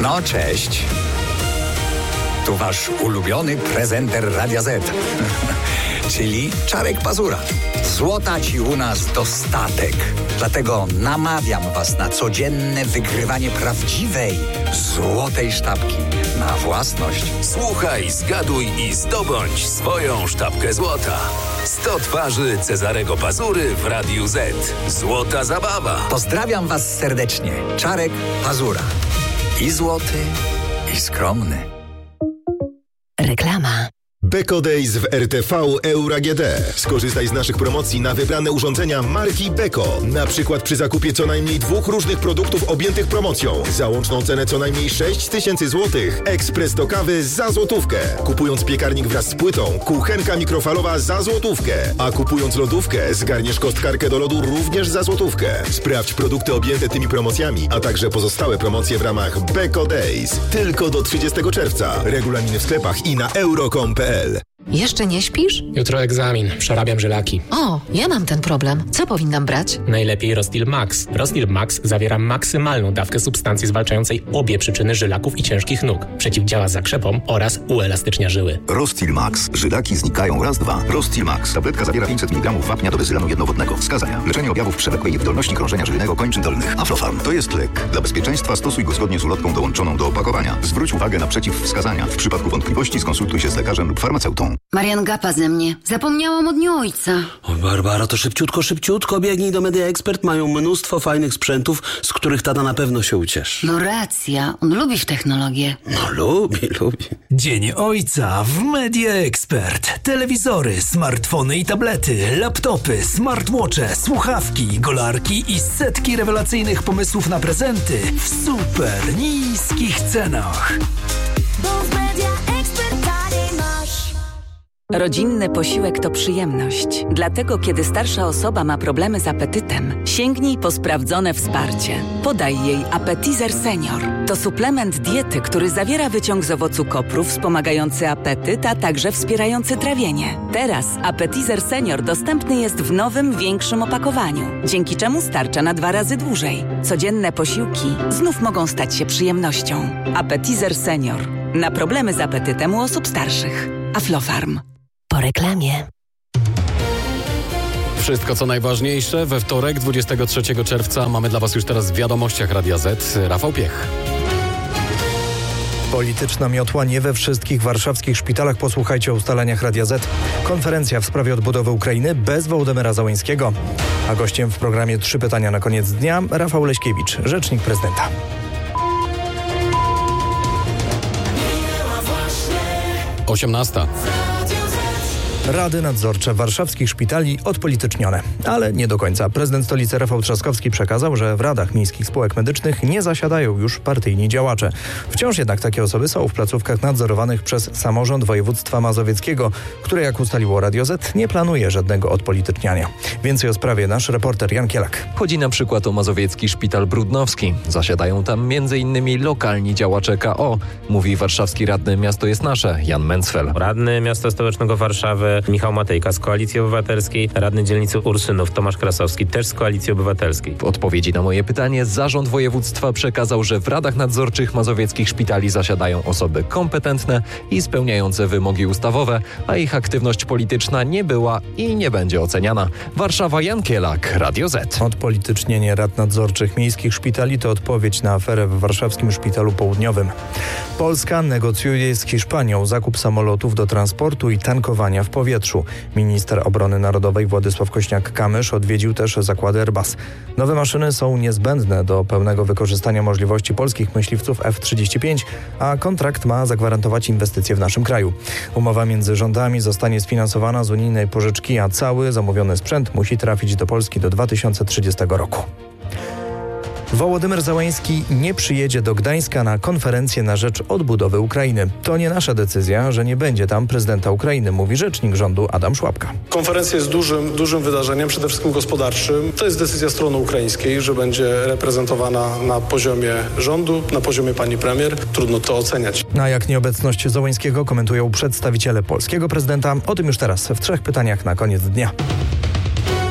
No cześć. Tu wasz ulubiony prezenter Radia Z. Czyli Czarek Pazura. Złota ci u nas dostatek. Dlatego namawiam was na codzienne wygrywanie prawdziwej złotej sztabki na własność. Słuchaj, zgaduj i zdobądź swoją sztabkę złota. 100 twarzy Cezarego Pazury w Radiu Z. Złota zabawa. Pozdrawiam was serdecznie. Czarek Pazura. I złoty, i skromny. Reklama. Beko Days w RTV Euro AGD. Skorzystaj z naszych promocji na wybrane urządzenia marki Beko. Na przykład przy zakupie co najmniej 2 różnych produktów objętych promocją. Za łączną cenę co najmniej 6000 zł. Ekspres do kawy za złotówkę. Kupując piekarnik wraz z płytą, kuchenka mikrofalowa za złotówkę. A kupując lodówkę, zgarniesz kostkarkę do lodu również za złotówkę. Sprawdź produkty objęte tymi promocjami, a także pozostałe promocje w ramach Beko Days. Tylko do 30 czerwca. Regulaminy w sklepach i na euro.com.pl. Jeszcze nie śpisz? Jutro egzamin. Przerabiam żylaki. O, ja mam ten problem. Co powinnam brać? Najlepiej Rostil Max. Rostil Max zawiera maksymalną dawkę substancji zwalczającej obie przyczyny żylaków i ciężkich nóg. Przeciwdziała zakrzepom oraz uelastycznia żyły. Rostil Max. Żylaki znikają raz, dwa. Rostil Max. Tabletka zawiera 500 mg wapnia do bezylanu jednowodnego. Wskazania. Leczenie objawów przewlekłej niewydolności krążenia żylnego kończyn dolnych. Aflofarm. To jest lek. Dla bezpieczeństwa stosuj go zgodnie z ulotką dołączoną do opakowania. Zwróć uwagę na przeciwwskazania. W przypadku wątpliwości skonsultuj się z lekarzem lub farmaceutą. Marian gapa ze mnie. Zapomniałam o dniu ojca. O, Barbara, to szybciutko biegnij do Media Expert. Mają mnóstwo fajnych sprzętów, z których tata na pewno się ucieszy. No racja, on lubi w technologię. No lubi. Dzień Ojca w Media Expert. Telewizory, smartfony i tablety, laptopy, smartwatche, słuchawki, golarki i setki rewelacyjnych pomysłów na prezenty w super niskich cenach. Rodzinny posiłek to przyjemność. Dlatego, kiedy starsza osoba ma problemy z apetytem, sięgnij po sprawdzone wsparcie. Podaj jej Appetizer Senior. To suplement diety, który zawiera wyciąg z owocu kopru wspomagający apetyt, a także wspierający trawienie. Teraz Appetizer Senior dostępny jest w nowym, większym opakowaniu, dzięki czemu starcza na 2 razy dłużej. Codzienne posiłki znów mogą stać się przyjemnością. Appetizer Senior. Na problemy z apetytem u osób starszych. Aflofarm. Po reklamie. Wszystko co najważniejsze we wtorek 23 czerwca mamy dla Was już teraz w wiadomościach Radia Z. Rafał Piech. Polityczna miotła nie we wszystkich warszawskich szpitalach. Posłuchajcie o ustaleniach Radia Z. Konferencja w sprawie odbudowy Ukrainy bez Wołodymyra Zełenskiego. A gościem w programie 3 pytania na koniec dnia Rafał Leśkiewicz, rzecznik prezydenta. Osiemnasta. Rady nadzorcze warszawskich szpitali odpolitycznione. Ale nie do końca. Prezydent stolicy Rafał Trzaskowski przekazał, że w radach miejskich spółek medycznych nie zasiadają już partyjni działacze. Wciąż jednak takie osoby są w placówkach nadzorowanych przez samorząd województwa mazowieckiego, które, jak ustaliło Radio Z, nie planuje żadnego odpolityczniania. Więcej o sprawie nasz reporter Jan Kielak. Chodzi na przykład o mazowiecki szpital Brudnowski. Zasiadają tam m.in. lokalni działacze KO, mówi warszawski radny Miasto jest Nasze Jan Mencfel. Radny Miasta Stołecznego Warszawy Michał Matejka z Koalicji Obywatelskiej, radny dzielnicy Ursynów Tomasz Krasowski też z Koalicji Obywatelskiej. W odpowiedzi na moje pytanie zarząd województwa przekazał, że w radach nadzorczych mazowieckich szpitali zasiadają osoby kompetentne i spełniające wymogi ustawowe, a ich aktywność polityczna nie była i nie będzie oceniana. Warszawa, Jan Kielak, Radio Z. Odpolitycznienie rad nadzorczych miejskich szpitali to odpowiedź na aferę w warszawskim Szpitalu Południowym. Polska negocjuje z Hiszpanią zakup samolotów do transportu i tankowania w powietrzu. Minister Obrony Narodowej Władysław Kośniak-Kamysz odwiedził też zakłady Airbus. Nowe maszyny są niezbędne do pełnego wykorzystania możliwości polskich myśliwców F-35, a kontrakt ma zagwarantować inwestycje w naszym kraju. Umowa między rządami zostanie sfinansowana z unijnej pożyczki, a cały zamówiony sprzęt musi trafić do Polski do 2030 roku. Wołodymyr Zełenski nie przyjedzie do Gdańska na konferencję na rzecz odbudowy Ukrainy. To nie nasza decyzja, że nie będzie tam prezydenta Ukrainy, mówi rzecznik rządu Adam Szłapka. Konferencja jest dużym wydarzeniem, przede wszystkim gospodarczym. To jest decyzja strony ukraińskiej, że będzie reprezentowana na poziomie rządu, na poziomie pani premier. Trudno to oceniać. A jak nieobecność Zełenskiego komentują przedstawiciele polskiego prezydenta? O tym już teraz w 3 pytaniach na koniec dnia.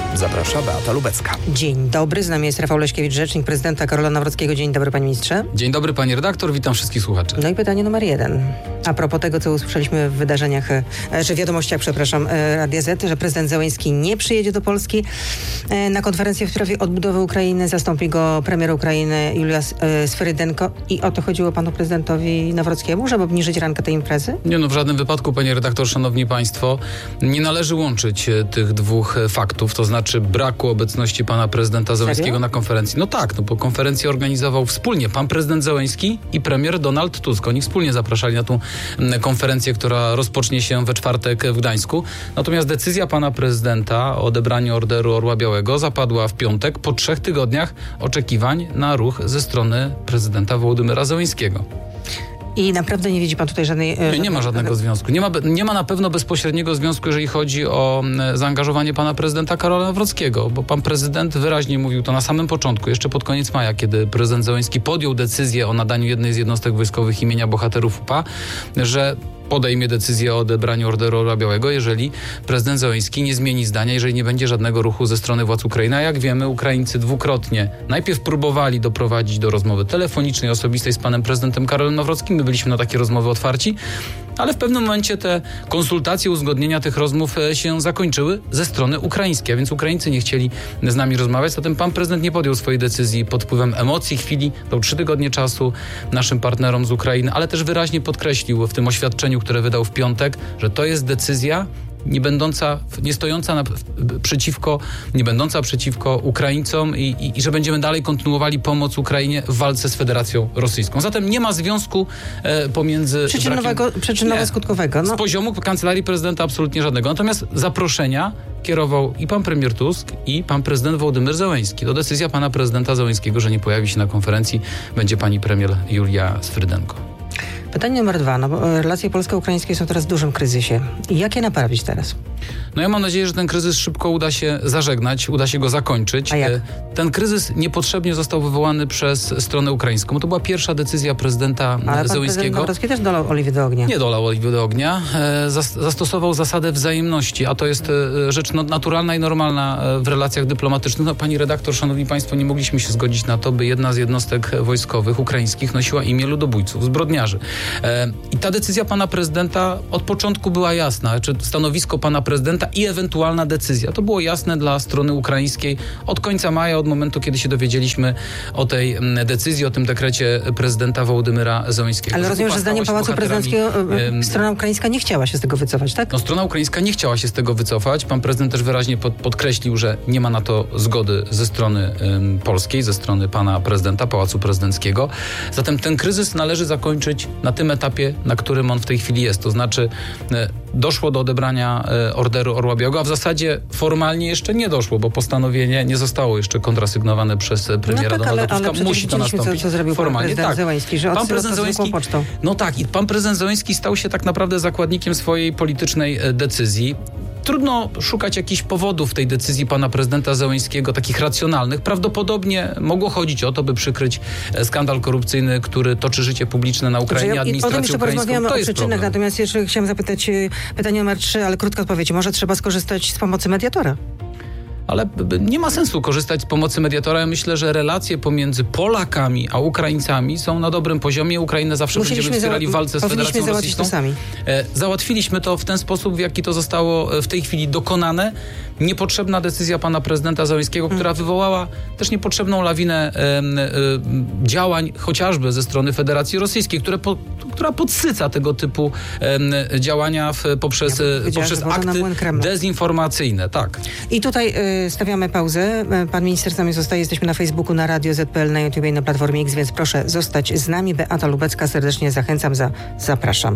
Zaprasza Beata Lubecka. Dzień dobry, z nami jest Rafał Leśkiewicz, rzecznik prezydenta Karola Nawrockiego. Dzień dobry, panie ministrze. Dzień dobry, pani redaktor, witam wszystkich słuchaczy. No i pytanie numer 1. A propos tego, co usłyszeliśmy w wydarzeniach, czy wiadomościach, Radia Z, że prezydent Zełenski nie przyjedzie do Polski na konferencję w sprawie odbudowy Ukrainy. Zastąpi go premier Ukrainy Julia Swyrydenko. I o to chodziło panu prezydentowi Nawrockiemu, żeby obniżyć rankę tej imprezy? Nie, w żadnym wypadku, panie redaktor, szanowni państwo, nie należy łączyć tych dwóch faktów, to znaczy braku obecności pana prezydenta Zełenskiego na konferencji. No tak, bo konferencję organizował wspólnie pan prezydent Zełenski i premier Donald Tusk. Oni wspólnie zapraszali na tą konferencję, która rozpocznie się we czwartek w Gdańsku. Natomiast decyzja pana prezydenta o odebraniu Orderu Orła Białego zapadła w piątek po 3 tygodniach oczekiwań na ruch ze strony prezydenta Wołodymyra Zełenskiego. I naprawdę nie widzi pan tutaj żadnej... Nie ma żadnego związku. Nie ma na pewno bezpośredniego związku, jeżeli chodzi o zaangażowanie pana prezydenta Karola Nawrockiego, bo pan prezydent wyraźnie mówił to na samym początku, jeszcze pod koniec maja, kiedy prezydent Zełenski podjął decyzję o nadaniu jednej z jednostek wojskowych imienia bohaterów UPA, że podejmie decyzję o odebraniu Orderu Orła Białego, jeżeli prezydent Zełenski nie zmieni zdania, jeżeli nie będzie żadnego ruchu ze strony władz Ukrainy. A jak wiemy, Ukraińcy dwukrotnie najpierw próbowali doprowadzić do rozmowy telefonicznej, osobistej z panem prezydentem Karolem Nawrockim. My byliśmy na takie rozmowy otwarci, ale w pewnym momencie te konsultacje, uzgodnienia tych rozmów się zakończyły ze strony ukraińskiej, a więc Ukraińcy nie chcieli z nami rozmawiać. Zatem pan prezydent nie podjął swojej decyzji pod wpływem emocji chwili. Dał 3 tygodnie czasu naszym partnerom z Ukrainy, ale też wyraźnie podkreślił w tym oświadczeniu, które wydał w piątek, że to jest decyzja nie będąca przeciwko Ukraińcom i że będziemy dalej kontynuowali pomoc Ukrainie w walce z Federacją Rosyjską. Zatem nie ma związku pomiędzy... Przyczynowo-skutkowego. Z poziomu kancelarii prezydenta absolutnie żadnego. Natomiast zaproszenia kierował i pan premier Tusk, i pan prezydent Wołodymyr Zełenski. To decyzja pana prezydenta Zełenskiego, że nie pojawi się na konferencji, będzie pani premier Julia Swyrydenko. Pytanie numer 2. Relacje polsko-ukraińskie są teraz w dużym kryzysie. I jak je naprawić teraz? Ja mam nadzieję, że ten kryzys szybko uda się zażegnać, uda się go zakończyć. A jak? Ten kryzys niepotrzebnie został wywołany przez stronę ukraińską. To była pierwsza decyzja prezydenta Zełenskiego. Prezydent Nawrocki też dolał oliwy do ognia. Nie dolał oliwy do ognia. Zastosował zasadę wzajemności, a to jest rzecz naturalna i normalna w relacjach dyplomatycznych. Pani redaktor, szanowni państwo, nie mogliśmy się zgodzić na to, by jedna z jednostek wojskowych ukraińskich nosiła imię ludobójców, zbrodniarzy. I ta decyzja pana prezydenta od początku była jasna, czy stanowisko pana prezydenta i ewentualna decyzja. To było jasne dla strony ukraińskiej od końca maja, od momentu, kiedy się dowiedzieliśmy o tej decyzji, o tym dekrecie prezydenta Wołodymyra Zełenskiego. Ale rozumiem, że zdaniem Pałacu Prezydenckiego strona ukraińska nie chciała się z tego wycofać, tak? Strona ukraińska nie chciała się z tego wycofać. Pan prezydent też wyraźnie podkreślił, że nie ma na to zgody ze strony polskiej, ze strony pana prezydenta, Pałacu Prezydenckiego. Zatem ten kryzys należy zakończyć na tym etapie, na którym on w tej chwili jest. To znaczy doszło do odebrania Orderu Orła Białego, a w zasadzie formalnie jeszcze nie doszło, bo postanowienie nie zostało jeszcze kontrasygnowane przez premiera Donalda Tuska. Ale musi to nastąpić. Co zrobił formalnie. Prezydent Zełenski, że pan prezydent Zełenski, pocztą. No tak, i pan prezydent Zełenski stał się tak naprawdę zakładnikiem swojej politycznej decyzji. Trudno szukać jakichś powodów w tej decyzji pana prezydenta Zełenskiego, takich racjonalnych. Prawdopodobnie mogło chodzić o to, by przykryć skandal korupcyjny, który toczy życie publiczne na Ukrainie, administrację ukraińską. Porozmawiamy to o jest przyczynach, problem. natomiast jeszcze chciałam zapytać pytanie numer 3, ale krótka odpowiedź. Może trzeba skorzystać z pomocy mediatora? Ale nie ma sensu korzystać z pomocy mediatora. Ja myślę, że relacje pomiędzy Polakami a Ukraińcami są na dobrym poziomie. Ukrainę zawsze będziemy wspierali w walce z Federacją Rosyjską. To sami. Załatwiliśmy to w ten sposób, w jaki to zostało w tej chwili dokonane. Niepotrzebna decyzja pana prezydenta Zełenskiego, która wywołała też niepotrzebną lawinę działań, chociażby ze strony Federacji Rosyjskiej, która podsyca tego typu działania poprzez akty dezinformacyjne. Tak. I tutaj stawiamy pauzę. Pan minister z nami zostaje. Jesteśmy na Facebooku, na Radio Z.pl, na YouTube i na Platformie X, więc proszę zostać z nami. Beata Lubecka, serdecznie zachęcam. Zapraszam.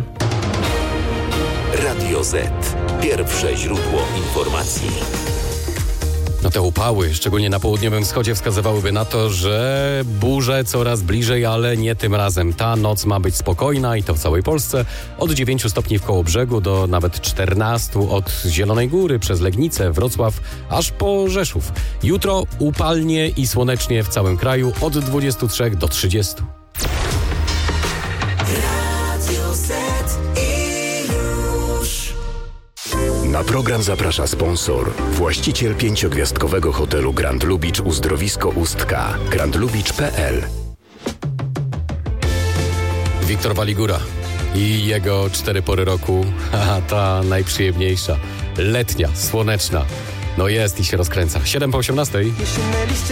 Radio Z. Pierwsze źródło informacji. No te upały, szczególnie na południowym wschodzie, wskazywałyby na to, że burze coraz bliżej, ale nie tym razem. Ta noc ma być spokojna i to w całej Polsce. Od 9 stopni w Kołobrzegu do nawet 14 od Zielonej Góry przez Legnicę, Wrocław, aż po Rzeszów. Jutro upalnie i słonecznie w całym kraju od 23 do 30. Na program zaprasza sponsor, właściciel 5-gwiazdkowego hotelu Grand Lubicz Uzdrowisko Ustka, grandlubicz.pl. Wiktor Waligura i jego 4 pory roku, ta najprzyjemniejsza, letnia, słoneczna. No jest i się rozkręca. 7 po 18.